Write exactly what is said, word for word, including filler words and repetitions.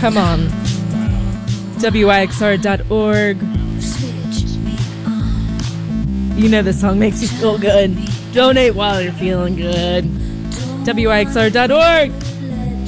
Come on. W I X R dot org. You know this song makes you feel good. Donate while you're feeling good. W I X R dot org.